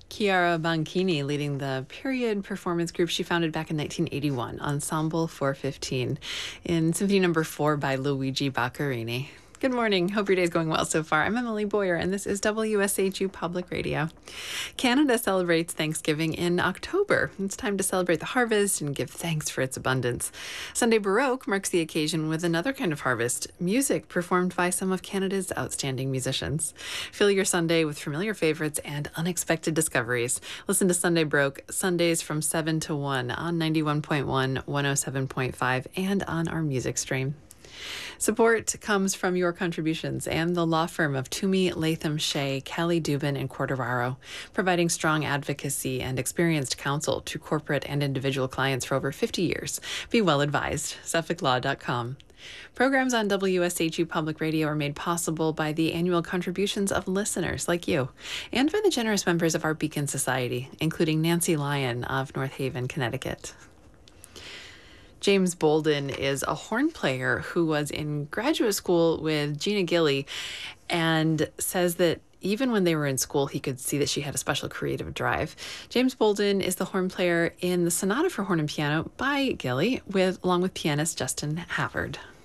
Chiara Banchini leading the period performance group she founded back in 1981, Ensemble 415, in Symphony Number 4 by Luigi Boccherini. Good morning. Hope your day is going well so far. I'm Emily Boyer, and this is WSHU Public Radio. Canada celebrates Thanksgiving in October. It's time to celebrate the harvest and give thanks for its abundance. Sunday Baroque marks the occasion with another kind of harvest, music performed by some of Canada's outstanding musicians. Fill your Sunday with familiar favorites and unexpected discoveries. Listen to Sunday Baroque Sundays from 7 to 1 on 91.1, 107.5, and on our music stream. Support comes from your contributions and the law firm of Toomey, Latham, Shea, Kelly, Dubin, and Corderaro, providing strong advocacy and experienced counsel to corporate and individual clients for over 50 years. Be well advised. SuffolkLaw.com. Programs on WSHU Public Radio are made possible by the annual contributions of listeners like you and by the generous members of our Beacon Society, including Nancy Lyon of North Haven, Connecticut. James Bolden is a horn player who was in graduate school with Gina Gilly and says that even when they were in school, he could see that she had a special creative drive. James Bolden is the horn player in the Sonata for Horn and Piano by Gilly, along with pianist Justin Havard.